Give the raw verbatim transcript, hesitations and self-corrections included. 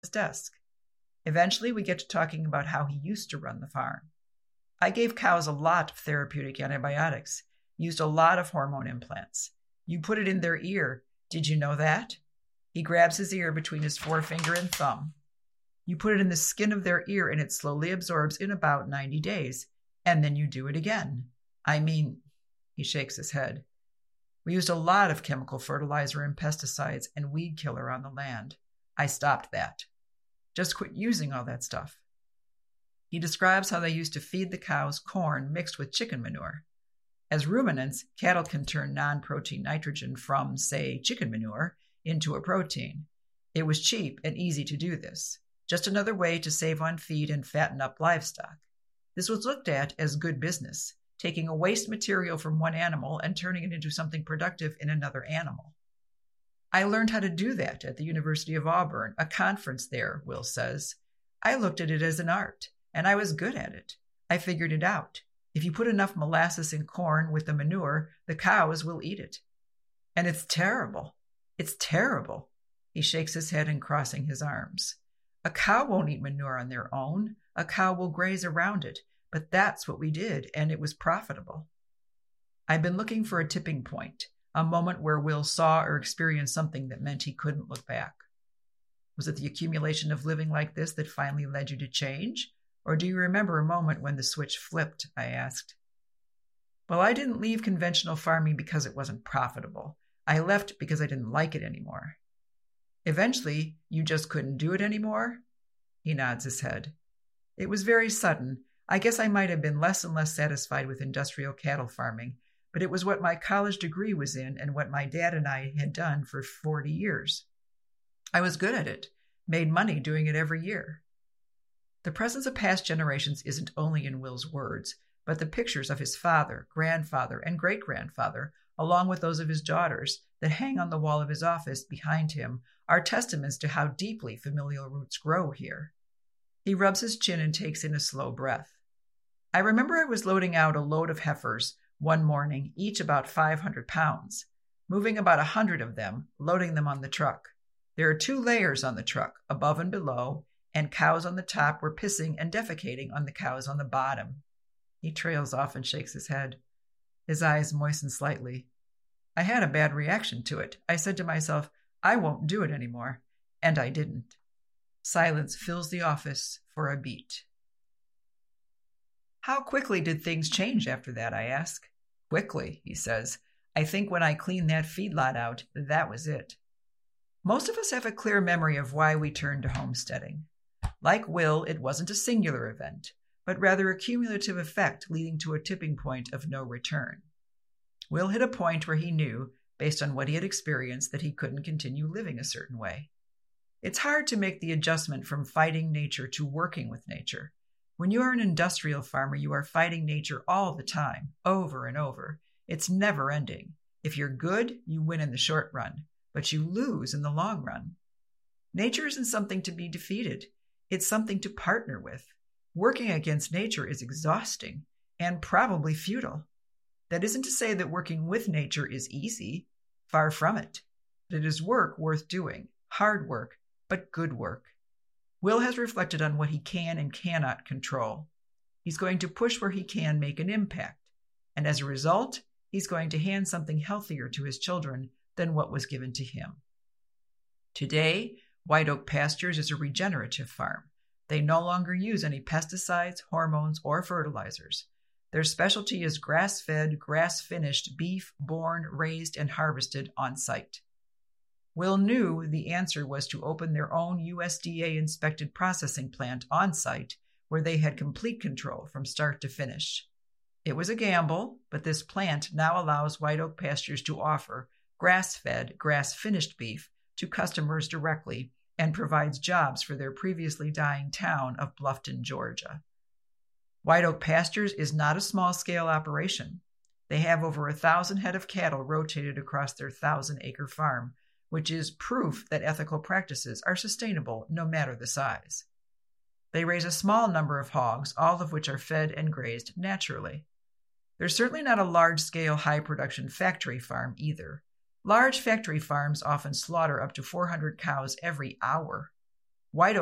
desk. Eventually, we get to talking about how he used to run the farm. I gave cows a lot of therapeutic antibiotics, used a lot of hormone implants. You put it in their ear. Did you know that? He grabs his ear between his forefinger and thumb. You put it in the skin of their ear and it slowly absorbs in about ninety days. And then you do it again. I mean, he shakes his head. We used a lot of chemical fertilizer and pesticides and weed killer on the land. I stopped that. Just quit using all that stuff. He describes how they used to feed the cows corn mixed with chicken manure. As ruminants, cattle can turn non-protein nitrogen from, say, chicken manure into a protein. It was cheap and easy to do this. Just another way to save on feed and fatten up livestock. This was looked at as good business, taking a waste material from one animal and turning it into something productive in another animal. I learned how to do that at the University of Auburn, a conference there, Will says. I looked at it as an art, and I was good at it. I figured it out. If you put enough molasses in corn with the manure, the cows will eat it. And it's terrible. It's terrible. He shakes his head and crossing his arms. A cow won't eat manure on their own. A cow will graze around it. But that's what we did, and it was profitable. I've been looking for a tipping point, a moment where Will saw or experienced something that meant he couldn't look back. Was it the accumulation of living like this that finally led you to change? Or do you remember a moment when the switch flipped? I asked. Well, I didn't leave conventional farming because it wasn't profitable. I left because I didn't like it anymore. Eventually, you just couldn't do it anymore? He nods his head. It was very sudden. I guess I might have been less and less satisfied with industrial cattle farming, but it was what my college degree was in and what my dad and I had done for forty years. I was good at it, made money doing it every year. The presence of past generations isn't only in Will's words, but the pictures of his father, grandfather, and great-grandfather, along with those of his daughters, that hang on the wall of his office behind him, are testaments to how deeply familial roots grow here. He rubs his chin and takes in a slow breath. I remember I was loading out a load of heifers one morning, each about five hundred pounds, moving about a hundred of them, loading them on the truck. There are two layers on the truck, above and below, and cows on the top were pissing and defecating on the cows on the bottom. He trails off and shakes his head. His eyes moisten slightly. I had a bad reaction to it. I said to myself, I won't do it anymore. And I didn't. Silence fills the office for a beat. How quickly did things change after that, I ask. Quickly, he says. I think when I cleaned that feedlot out, that was it. Most of us have a clear memory of why we turned to homesteading. Like Will, it wasn't a singular event, but rather a cumulative effect leading to a tipping point of no return. Will hit a point where he knew, based on what he had experienced, that he couldn't continue living a certain way. It's hard to make the adjustment from fighting nature to working with nature. When you are an industrial farmer, you are fighting nature all the time, over and over. It's never ending. If you're good, you win in the short run, but you lose in the long run. Nature isn't something to be defeated. It's something to partner with. Working against nature is exhausting and probably futile. That isn't to say that working with nature is easy. Far from it. But it is work worth doing. Hard work, but good work. Will has reflected on what he can and cannot control. He's going to push where he can make an impact. And as a result, he's going to hand something healthier to his children than what was given to him. Today, White Oak Pastures is a regenerative farm. They no longer use any pesticides, hormones, or fertilizers. Their specialty is grass-fed, grass-finished beef born, raised, and harvested on site. Will knew the answer was to open their own U S D A-inspected processing plant on site where they had complete control from start to finish. It was a gamble, but this plant now allows White Oak Pastures to offer grass-fed, grass-finished beef to customers directly and provides jobs for their previously dying town of Bluffton, Georgia. White Oak Pastures is not a small-scale operation. They have over a thousand head of cattle rotated across their thousand-acre farm, which is proof that ethical practices are sustainable no matter the size. They raise a small number of hogs, all of which are fed and grazed naturally. They're certainly not a large-scale, high-production factory farm either. Large factory farms often slaughter up to four hundred cows every hour. White